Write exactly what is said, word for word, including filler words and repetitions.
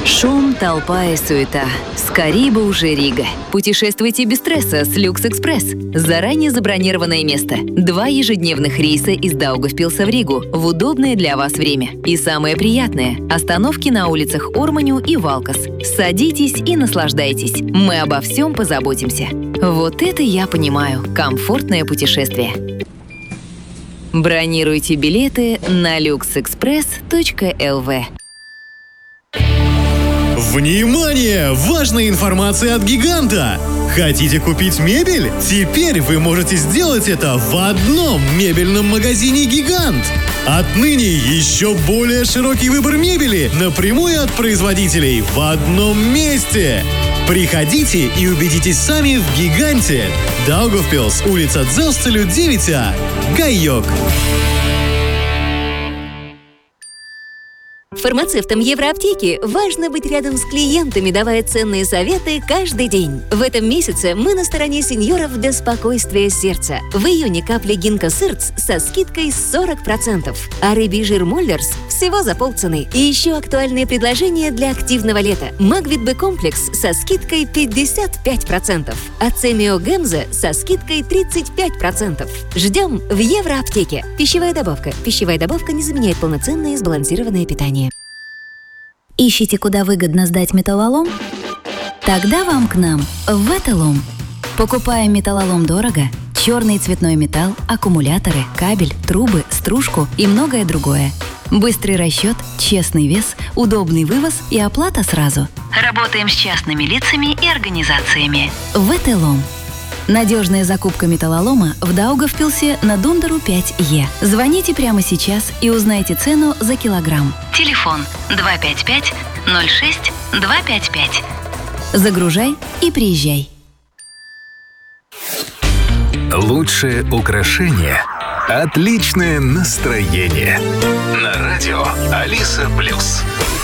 Шум, толпа и суета. Скорей бы уже Рига. Путешествуйте без стресса с Люкс-Экспресс. Заранее забронированное место. Два ежедневных рейса из Даугавпилса в Ригу в удобное для вас время. И самое приятное – остановки на улицах Орманю и Валкас. Садитесь и наслаждайтесь. Мы обо всем позаботимся. Вот это я понимаю. Комфортное путешествие. Бронируйте билеты на люкс экспресс точка эл ви. Внимание! Важная информация от Гиганта! Хотите купить мебель? Теперь вы можете сделать это в одном мебельном магазине «Гигант». Отныне еще более широкий выбор мебели напрямую от производителей в одном месте. Приходите и убедитесь сами в «Гиганте». Даугавпилс, улица Дзелстелю, девять А. Гайок. Фармацевтам Евроаптеки важно быть рядом с клиентами, давая ценные советы каждый день. В этом месяце мы на стороне сеньоров для спокойствия сердца. В июне капли Гинко Сырц со скидкой сорок процентов, а рыбий жир Моллерс всего за полцены. И еще актуальные предложения для активного лета. Магвит Б комплекс со скидкой пятьдесят пять процентов, а Цемио Гемза со скидкой тридцать пять процентов. Ждем в Евроаптеке. Пищевая добавка. Пищевая добавка не заменяет полноценное и сбалансированное питание. Ищите, куда выгодно сдать металлолом? Тогда вам к нам, в Веталом. Покупаем металлолом дорого, черный и цветной металл, аккумуляторы, кабель, трубы, стружку и многое другое. Быстрый расчет, честный вес, удобный вывоз и оплата сразу. Работаем с частными лицами и организациями. Веталом. Надежная закупка металлолома в Даугавпилсе на Дундеру пять Е. Звоните прямо сейчас и узнайте цену за килограмм. Телефон два пять пять ноль шесть два пять пять. Загружай и приезжай. Лучшее украшение – отличное настроение. На радио Алиса Плюс.